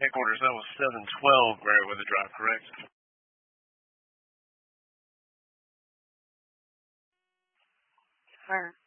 Headquarters, that was 712 Meriwether Drive, correct? Sir.